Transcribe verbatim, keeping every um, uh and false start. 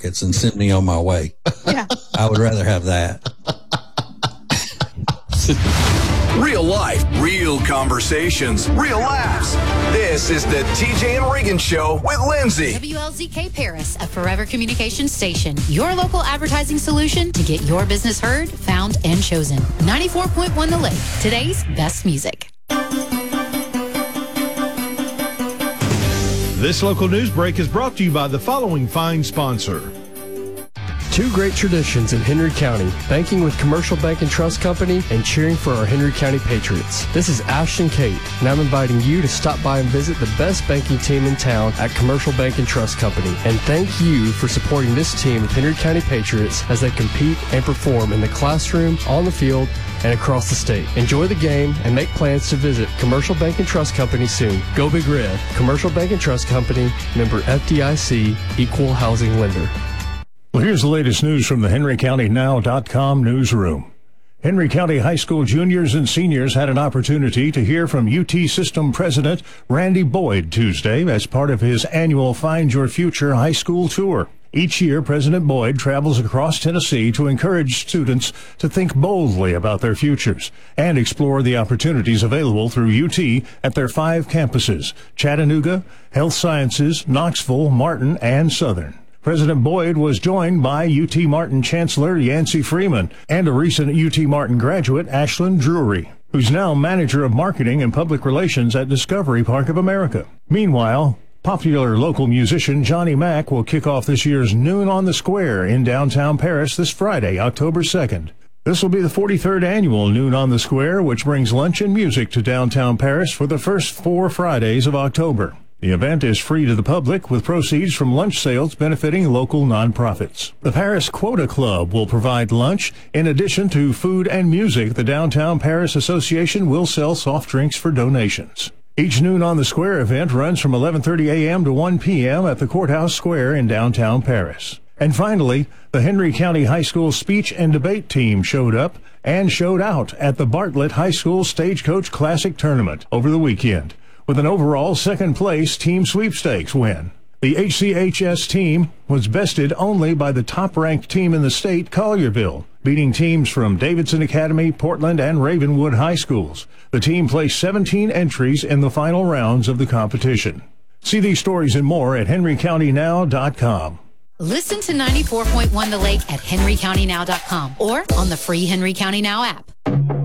pockets and send me on my way. Yeah. I would rather have that. Real life, real conversations, real laughs. This is the T J and Regan Show with Lindsay. W L Z K Paris, a Forever Communications station. Your local advertising solution to get your business heard, found, and chosen. ninety-four point one The Lake, today's best music. This local news break is brought to you by the following fine sponsor. Two great traditions in Henry County, banking with Commercial Bank and Trust Company and cheering for our Henry County Patriots. This is Ashton Kate, and I'm inviting you to stop by and visit the best banking team in town at Commercial Bank and Trust Company. And thank you for supporting this team of Henry County Patriots as they compete and perform in the classroom, on the field, and across the state. Enjoy the game and make plans to visit Commercial Bank and Trust Company soon. Go Big Red. Commercial Bank and Trust Company, member F D I C, equal housing lender. Well, here's the latest news from the Henry County Now dot com newsroom. Henry County High School juniors and seniors had an opportunity to hear from U T System President Randy Boyd Tuesday as part of his annual Find Your Future High School Tour. Each year, President Boyd travels across Tennessee to encourage students to think boldly about their futures and explore the opportunities available through U T at their five campuses: Chattanooga, Health Sciences, Knoxville, Martin, and Southern. President Boyd was joined by U T Martin Chancellor Yancey Freeman and a recent U T Martin graduate, Ashlyn Drury, who's now Manager of Marketing and Public Relations at Discovery Park of America. Meanwhile, popular local musician Johnny Mack will kick off this year's Noon on the Square in downtown Paris this Friday, October second. This will be the forty-third annual Noon on the Square, which brings lunch and music to downtown Paris for the first four Fridays of October. The event is free to the public, with proceeds from lunch sales benefiting local nonprofits. The Paris Quota Club will provide lunch. In addition to food and music, the Downtown Paris Association will sell soft drinks for donations. Each Noon on the Square event runs from eleven thirty a.m. to one p.m. at the Courthouse Square in downtown Paris. And finally, the Henry County High School speech and debate team showed up and showed out at the Bartlett High School Stagecoach Classic Tournament over the weekend, with an overall second-place team sweepstakes win. The H C H S team was bested only by the top-ranked team in the state, Collierville, beating teams from Davidson Academy, Portland, and Ravenwood High Schools. The team placed seventeen entries in the final rounds of the competition. See these stories and more at henry county now dot com. Listen to ninety-four point one The Lake at henry county now dot com or on the free Henry County Now app.